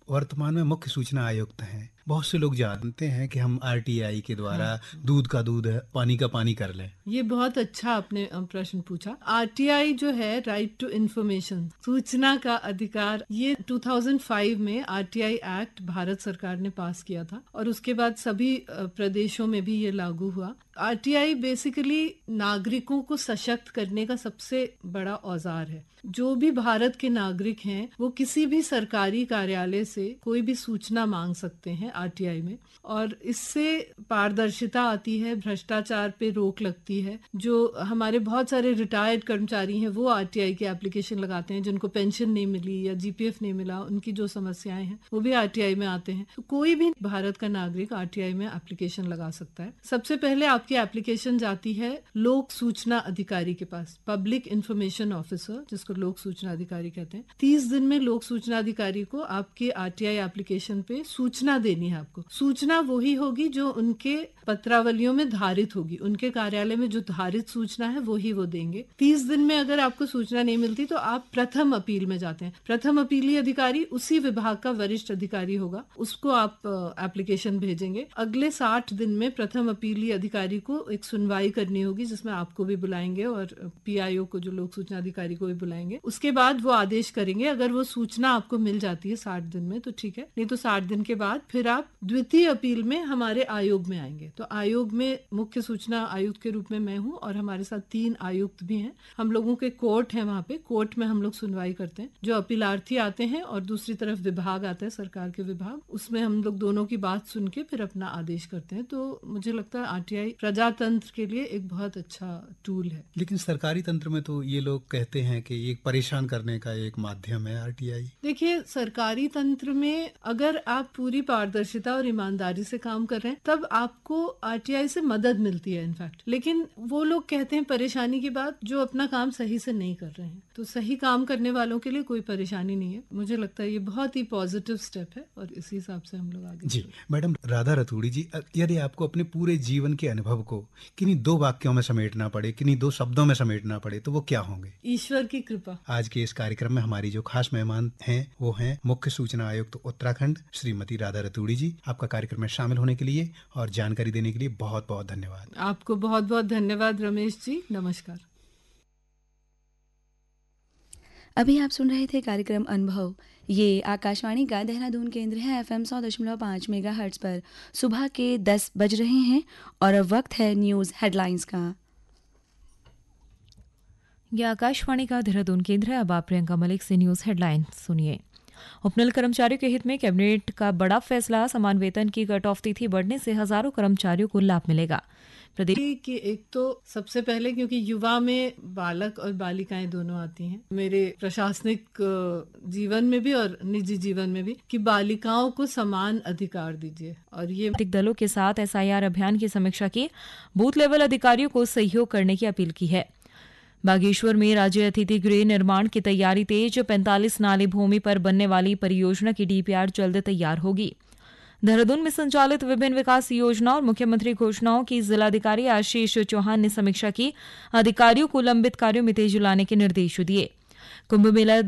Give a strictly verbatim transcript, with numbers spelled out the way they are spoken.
वर्तमान में मुख्य सूचना आयुक्त हैं। बहुत से लोग जानते हैं कि हम आरटीआई के द्वारा हाँ। दूध का दूध है, पानी का पानी कर लें। ये बहुत अच्छा आपने प्रश्न पूछा। आरटीआई जो है, राइट टू इन्फॉर्मेशन, सूचना का अधिकार, ये दो हज़ार पाँच में आरटीआई एक्ट भारत सरकार ने पास किया था और उसके बाद सभी प्रदेशों में भी ये लागू हुआ। आरटीआई बेसिकली नागरिकों को सशक्त करने का सबसे बड़ा औजार है। जो भी भारत के नागरिक हैं वो किसी भी सरकारी कार्यालय से कोई भी सूचना मांग सकते हैं आरटीआई में, और इससे पारदर्शिता आती है, भ्रष्टाचार पे रोक लगती है। जो हमारे बहुत सारे रिटायर्ड कर्मचारी हैं वो आरटीआई की एप्लीकेशन लगाते हैं, जिनको पेंशन नहीं मिली या जीपीएफ नहीं मिला, उनकी जो समस्याएं हैं वो भी आरटीआई में आते हैं। तो कोई भी भारत का नागरिक आरटीआई में एप्लीकेशन लगा सकता है। सबसे पहले आपकी एप्लीकेशन जाती है लोक सूचना अधिकारी के पास, पब्लिक इंफॉर्मेशन ऑफिसर, जिसको लोक सूचना अधिकारी कहते हैं। तीस दिन में लोक सूचना अधिकारी को आपके आरटीआई एप्लीकेशन पे सूचना देनी है। आपको सूचना वही होगी जो उनके पत्रावलियों में धारित होगी, उनके कार्यालय में जो धारित सूचना है वही वो देंगे। तीस दिन में अगर आपको सूचना नहीं मिलती तो आप प्रथम अपील में जाते हैं। प्रथम अपीली अधिकारी उसी विभाग का वरिष्ठ अधिकारी होगा, उसको आप एप्लीकेशन भेजेंगे। अगले साठ दिन में प्रथम अपीली अधिकारी को एक सुनवाई करनी होगी, जिसमें आपको भी बुलाएंगे और पीआईओ को, जो लोक सूचना अधिकारी को भी बुलाएंगे। उसके बाद वो आदेश करेंगे। अगर वो सूचना आपको मिल जाती है साठ दिन में तो ठीक है, नहीं तो साठ दिन के बाद फिर आप द्वितीय अपील में हमारे आयोग में आएंगे। तो आयोग में मुख्य सूचना आयुक्त के रूप में मैं हूँ और हमारे साथ तीन आयुक्त भी हैं। हम लोगों के कोर्ट है, वहाँ पे कोर्ट में हम लोग सुनवाई करते हैं। जो अपीलार्थी आते हैं और दूसरी तरफ विभाग आता है, सरकार के विभाग, उसमें हम लोग दोनों की बात सुन के फिर अपना आदेश करते हैं। तो मुझे लगता है आरटीआई प्रजातंत्र के लिए एक बहुत अच्छा टूल है। लेकिन सरकारी तंत्र में तो ये लोग कहते हैं कि ये परेशान करने का एक माध्यम है आरटीआई। देखिए, सरकारी तंत्र में अगर आप पूरी पारदर्शिता और ईमानदारी से काम कर रहे हैं तब आपको आरटीआई से मदद मिलती है इनफैक्ट। लेकिन वो लोग कहते हैं परेशानी की बात जो अपना काम सही से नहीं कर रहे हैं। तो सही काम करने वालों के लिए कोई परेशानी नहीं है। मुझे लगता है ये बहुत ही पॉजिटिव स्टेप है और इसी हिसाब से हम लोग आगे। जी मैडम राधा रतूड़ी जी, यदि आपको अपने पूरे जीवन के अनुभव को किन्हीं दो वाक्यों में समेटना पड़े, किन्हीं दो शब्दों में समेटना पड़े, तो वो क्या होंगे? ईश्वर की कृपा। आज के इस कार्यक्रम में हमारी जो खास मेहमान हैं वो हैं मुख्य सूचना आयुक्त उत्तराखंड श्रीमती राधा रतूड़ी जी। आपका कार्यक्रम में शामिल होने के लिए और जानकारी देने के लिए बहुत बहुत धन्यवाद। आपको बहुत बहुत धन्यवाद रमेश जी। नमस्कार। अभी आप सुन रहे थे कार्यक्रम अनुभव। ये आकाशवाणी का देहरादून केंद्र है। एफएम सौ दशमलव पाँच मेगा हर्ट्ज पर सुबह के दस बज रहे हैं और अब वक्त है न्यूज़ हेडलाइंस का। यह आकाशवाणी का देहरादून केंद्र है। अब आप प्रियंका मलिक से न्यूज़ हेडलाइन सुनिए। उपनल कर्मचारियों के हित में कैबिनेट का बड़ा फैसला, समान वेतन की कट ऑफ तिथि बढ़ने से हजारों कर्मचारियों को लाभ मिलेगा। प्रदेश की एक तो सबसे पहले, क्योंकि युवा में बालक और बालिकाएं दोनों आती हैं, मेरे प्रशासनिक जीवन में भी और निजी जीवन में भी, कि बालिकाओं को समान अधिकार दीजिए। और ये दलों के साथ एसआईआर अभियान की समीक्षा की, बूथ लेवल अधिकारियों को सहयोग करने की अपील की है। बागेश्वर में राज्य अतिथि गृह निर्माण की तैयारी तेज, पैंतालीस नाली भूमि पर बनने वाली परियोजना की डीपीआर जल्द तैयार होगी। देहरादून में संचालित विभिन्न विकास योजना और मुख्यमंत्री घोषणाओं की जिलाधिकारी आशीष चौहान ने समीक्षा की, अधिकारियों को लंबित कार्यों में तेजी लाने के निर्देश दिए। कुंभ मेला